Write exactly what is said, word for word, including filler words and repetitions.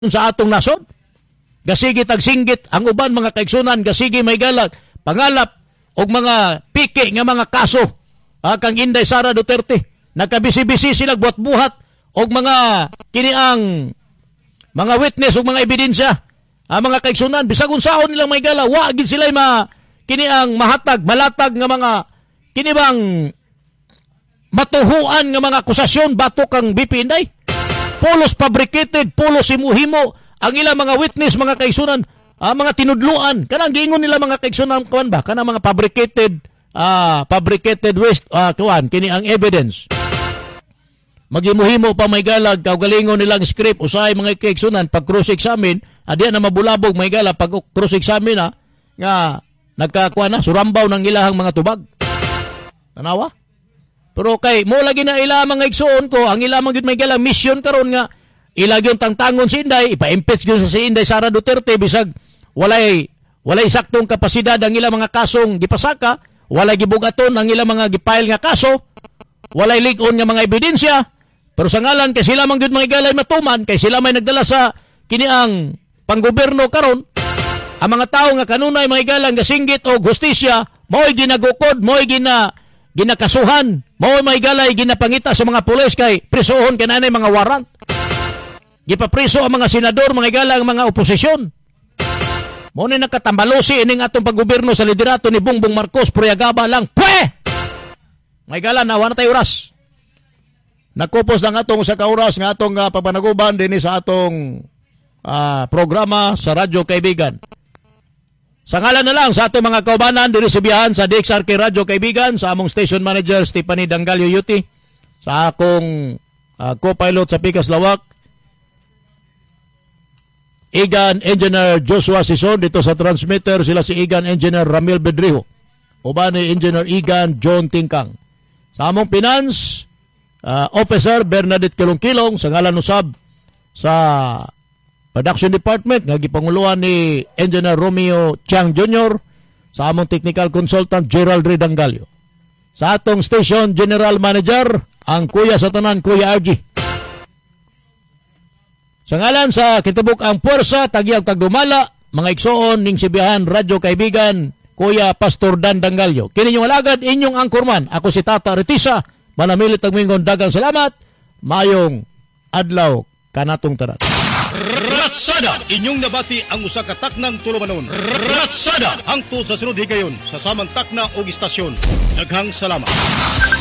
sa atong nasod. Gasigi tagsinggit ang uban mga kaigsunan, gasigi may galag, pangalap og mga piki nga mga kaso ah, kang Inday Sara Duterte. Nagkabisi-bisi sila buhat-buhat og mga kiniang mga witness og mga ebidensya. Ang mga kaigsunan bisag unsaon nilang may gala, wa gid sila ma kiniang mahatag, malatag nga mga kinibang matuhuan nga mga akusasyon batok kang B P Inday. Pulos fabricated, pulos imuhimo ang ilang mga witness, mga kaigsunan, uh, mga tinudluan. Kanang giingon nila mga kaigsunan, kuan ba? Kanang mga fabricated, uh, fabricated waste, uh, kuan, kini ang evidence. Magimuhimo pa may galag, kaugalingon nilang script, usay mga kaigsunan, pag cross-examine, adiyan na mabulabog may galag, pag cross-examine na, nga, nagkakuan na, surambaw ng ilahang mga tubag. Tanawa? Pero kay, mo lagi na ilang mga igsuon ko, ang ilang mga may galang mission karon nga, ilagyon tangtangon si Inday, ipa-impeach yun sa si Inday Sara Duterte, bisag walay, walay saktong kapasidad ang ilang mga kasong gipasaka, walay gibugaton ang ilang mga gipile nga kaso, walay lig-on nga mga ebidensya, pero sa ngalan, kay sila mangyud mga galay matuman, kay sila may nagdala sa kiniang panggoberno karon, ang mga tao nga kanunay mga galang gasinggit o justisya, mo'y ginagukod, mo'y gina, ginakasuhan, mo'y may galay ginapangita sa mga pulis kay prisohon kananay mga warrant. Gipapriso ang mga senador, mga galang mga oposisyon. Mo ni nakatambalosi ining atong paggoberno sa liderato ni Bongbong Marcos, Puriagaba lang. Pwe! May galang na wala tayo oras. Nagkupos lang atong sa kauras nga atong uh, papanaguban din sa atong uh, programa sa Radyo Kaibigan. Sa ngalan na lang sa atong mga kaubanan diri sa biyahan sa D X R K Radyo Kaibigan, sa among station manager Stephanie Dangalio Yuti, sa akong uh, co-pilot sa Pikas Lawak, Igan Engineer Joshua Sison, dito sa transmitter sila si Igan Engineer Ramil Bedriho, uban ni Engineer Igan John Tingkang. Sa among finance uh, officer Bernadette Kilong-Kilong, sa ngalan usab sa Production Department nga gipanguluan ni Engineer Romeo Chiang Junior, sa among technical consultant Gerald Redangalio. Sa atong station general manager ang kuya sa tanan, Kuya R G. Sa ngalan sa kitibuk ang puwersa, tagyag tagdumala, mga igsoon ning sibiyahan Radyo Kaibigan, Kuya Pastor Dan Dangalio. Kini yung alagad inyong angkorman. Ako si Tata Retisa, manamilit ang mingon, dagang salamat, mayong adlaw kanatong tanan. Ratsada! Inyong nabati ang usa ka taknang tulumanon. Ratsada! Hangtod sa sunod higayon sa samang takna o istasyon. Daghang salamat.